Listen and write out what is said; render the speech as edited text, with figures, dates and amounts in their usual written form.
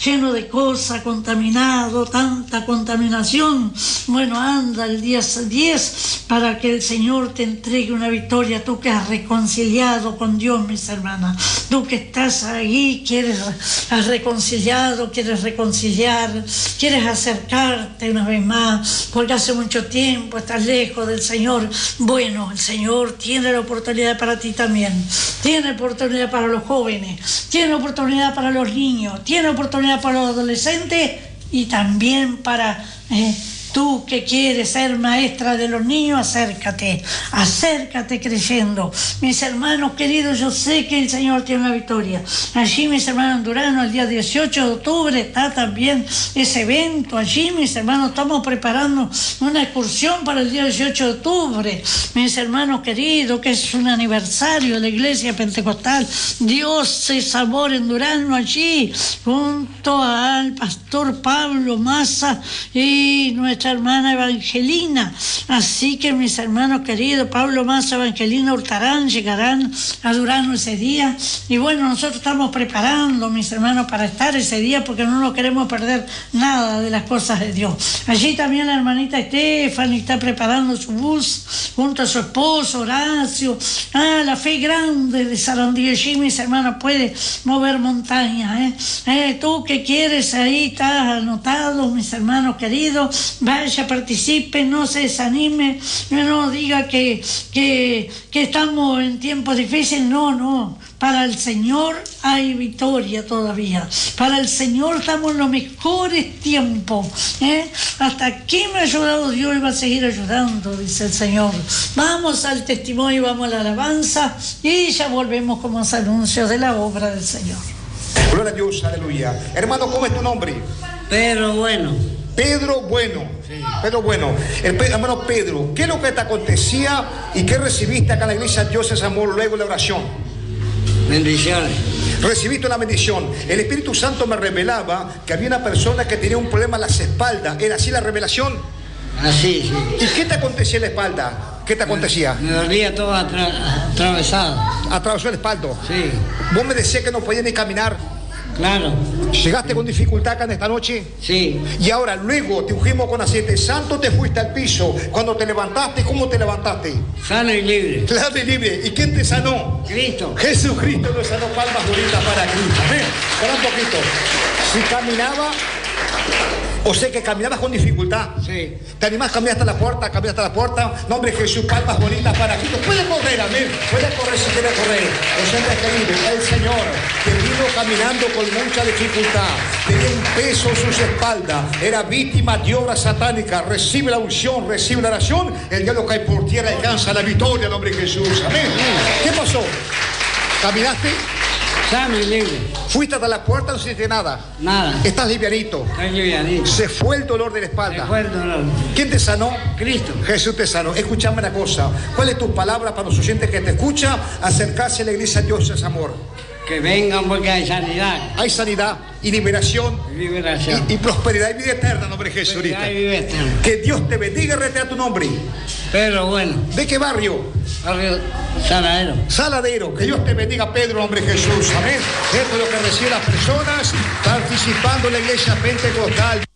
lleno de cosas, contaminado, tanta contaminación. Bueno, anda el día 10 para que el Señor te entregue una victoria. Tú que has reconciliado con Dios, mis hermanas. Tú que estás ahí, has reconciliado, quieres reconciliar, quieres acercarte una vez más, porque hace mucho tiempo estás lejos del Señor. Bueno, el Señor tiene la oportunidad para ti también. Tiene oportunidad para los jóvenes, tiene oportunidad para los niños, tiene oportunidad para los adolescentes y también para tú que quieres ser maestra de los niños, acércate creyendo. Mis hermanos queridos, yo sé que el Señor tiene una victoria. Allí, mis hermanos en Durano, el día 18 de octubre, está también ese evento. Allí, mis hermanos, estamos preparando una excursión para el día 18 de octubre. Mis hermanos queridos, que es un aniversario de la Iglesia Pentecostal. Dios es amor en Durano, allí, junto al pastor Pablo Massa y nuestra hermana Evangelina. Así que mis hermanos queridos, Pablo Massa, Evangelina Hurtarán, llegarán a Durano ese día. Y bueno, nosotros estamos preparando, mis hermanos, para estar ese día, porque no nos queremos perder nada de las cosas de Dios. Allí también la hermanita Stephanie está preparando su bus junto a su esposo Horacio. La fe grande de Sarandí. Allí, mis hermanos, puede mover montañas. Tú que quieres, ahí estás anotado, mis hermanos queridos. Vaya, participe, no se desanime, no diga que estamos en tiempos difíciles. No, para el Señor hay victoria todavía. Para el Señor estamos en los mejores tiempos. Hasta aquí me ha ayudado Dios y va a seguir ayudando, dice el Señor. Vamos al testimonio, vamos a la alabanza y ya volvemos con más anuncios de la obra del Señor. Gloria a Dios, aleluya. Hermano, ¿cómo es tu nombre? Pedro Bueno. Pedro Bueno. Sí. Pedro Bueno. Hermano Pedro, ¿qué es lo que te acontecía y qué recibiste acá en la iglesia Dios es amor luego de la oración? Bendiciones. Recibiste una bendición. El Espíritu Santo me revelaba que había una persona que tenía un problema en las espaldas. ¿Era así la revelación? Así, sí. ¿Y qué te acontecía en la espalda? ¿Qué te acontecía? Me dolía todo atravesado. Atravesó el espalda. Sí. Vos me decías que no podías ni caminar. Claro. ¿Llegaste con dificultad acá en esta noche? Sí. Y ahora luego te ungimos con aceite santo, te fuiste al piso. Cuando te levantaste, ¿cómo te levantaste? Sano y libre. Claro y libre. ¿Y quién te sanó? Cristo. Jesucristo nos sanó. Palmas bonitas para Cristo. Amén. Para un poquito. Si caminaba, o sea que caminabas con dificultad. Sí. ¿Te animás a caminar hasta la puerta? ¿Caminar hasta la puerta? Nombre de Jesús, palmas bonitas para Cristo. Puede correr, amén. Puede correr si quiere correr. Oyentes queridos, el Señor que vino caminando con mucha dificultad, tenía un peso en sus espaldas, era víctima de obra satánica. Recibe la unción, recibe la oración. El diablo cae por tierra y alcanza la victoria en nombre de Jesús. Amén. ¿Qué pasó? ¿Caminaste? Sano y libre. ¿Fuiste hasta la puerta? No sentiste nada. Nada. ¿Estás livianito? Estoy livianito. Se fue el dolor de la espalda. Se fue el dolor. ¿Quién te sanó? Cristo. Jesús te sanó. Escúchame una cosa. ¿Cuál es tu palabra para los oyentes que te escuchan? Acercarse a la iglesia. Dios es amor. Que vengan porque hay sanidad. Hay sanidad y liberación. Liberación. Y prosperidad y vida eterna en nombre de Jesús. Que Dios te bendiga y retea tu nombre. Pedro Bueno. ¿De qué barrio? Barrio Saladero. Saladero. Que Dios te bendiga, Pedro, en nombre de Jesús. Amén. Esto es lo que reciben las personas participando en la iglesia pentecostal.